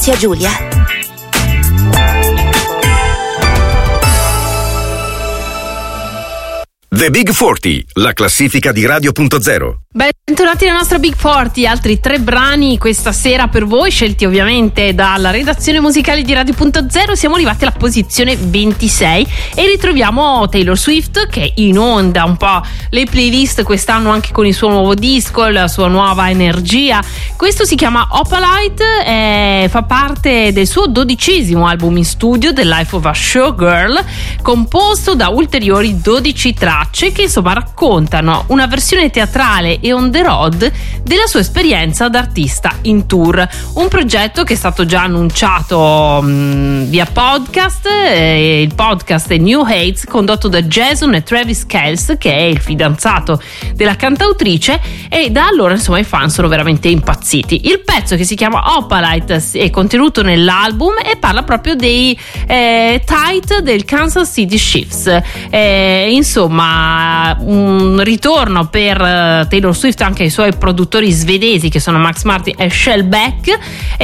Zia Giulia. The Big 40, la classifica di Radio.0. Bentornati nella nostra Big 40, altri 3 brani questa sera per voi, scelti ovviamente dalla redazione musicale di Radio.0. Siamo arrivati alla posizione 26 e ritroviamo Taylor Swift, che inonda un po' le playlist quest'anno anche con il suo nuovo disco, la sua nuova energia. Questo si chiama Opalite e fa parte del suo 12° album in studio, The Life of a Showgirl, composto da ulteriori 12 tracce che insomma raccontano una versione teatrale e on the road della sua esperienza d'artista in tour. Un progetto che è stato già annunciato via podcast. Il podcast è New Heights, condotto da Jason e Travis Kelce, che è il fidanzato della cantautrice, e da allora insomma i fan sono veramente impazziti. Il pezzo, che si chiama Opalite, è contenuto nell'album e parla proprio dei tight del Kansas City Chiefs. Insomma, un ritorno per Taylor Swift anche ai suoi produttori svedesi, che sono Max Martin e Shellback.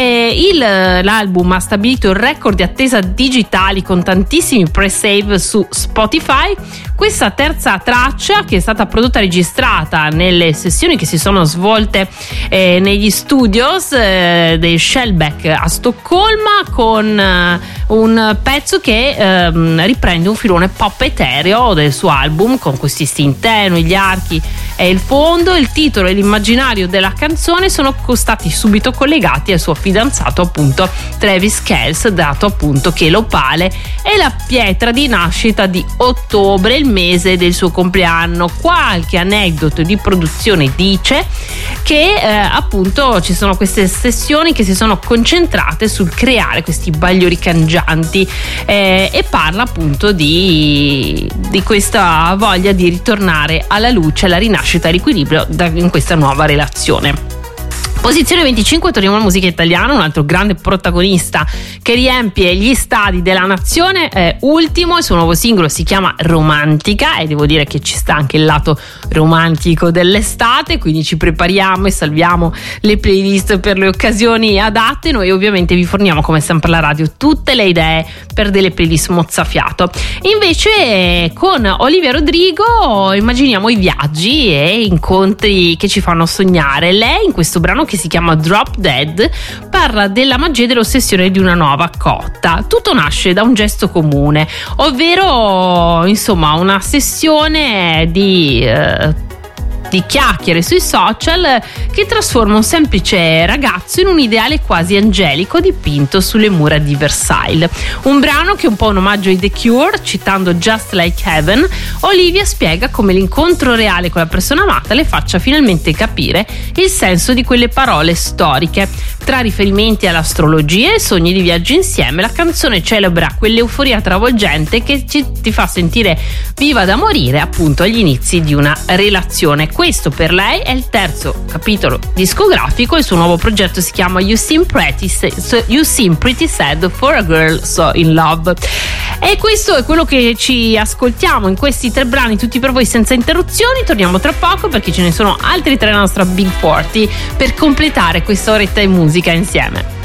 L'album ha stabilito il record di attesa digitali con tantissimi pre-save su Spotify. Questa terza traccia, che è stata prodotta e registrata nelle sessioni che si sono svolte negli studios dei Shellback a Stoccolma, con un pezzo che riprende un filone pop etereo del suo album, con questi sting tenui, gli archi e il fondo. Il titolo e l'immaginario della canzone sono stati subito collegati al suo fidanzato, appunto Travis Kelce, dato appunto che l'opale è la pietra di nascita di ottobre, il mese del suo compleanno. Qualche aneddoto di produzione dice che appunto ci sono queste sessioni che si sono concentrate sul creare questi bagliori cangianti, e parla appunto di questa voglia di ritornare alla luce, alla rinascita e all'equilibrio in questa nuova relazione. Posizione 25, torniamo alla musica italiana, un altro grande protagonista che riempie gli stadi della nazione. È ultimo, il suo nuovo singolo si chiama Romantica, e devo dire che ci sta anche il lato romantico dell'estate, quindi ci prepariamo e salviamo le playlist per le occasioni adatte. Noi ovviamente vi forniamo come sempre alla radio tutte le idee per delle playlist mozzafiato. Invece con Olivia Rodrigo immaginiamo i viaggi e incontri che ci fanno sognare. Lei, in questo brano che si chiama Drop Dead, parla della magia e dell'ossessione di una nuova cotta. Tutto nasce da un gesto comune, ovvero insomma una sessione di chiacchiere sui social che trasforma un semplice ragazzo in un ideale quasi angelico dipinto sulle mura di Versailles. Un brano che è un po' un omaggio ai The Cure, citando Just Like Heaven. Olivia spiega come l'incontro reale con la persona amata le faccia finalmente capire il senso di quelle parole storiche. Tra riferimenti all'astrologia e sogni di viaggio insieme, la canzone celebra quell'euforia travolgente che ti fa sentire viva da morire, appunto agli inizi di una relazione. Questo per lei è il terzo capitolo discografico. Il suo nuovo progetto si chiama You Seem Pretty Sad for a Girl So in Love. E questo è quello che ci ascoltiamo in questi 3 brani, tutti per voi senza interruzioni. Torniamo tra poco perché ce ne sono altri 3 nella nostra Big 40 per completare questa oretta di musica insieme.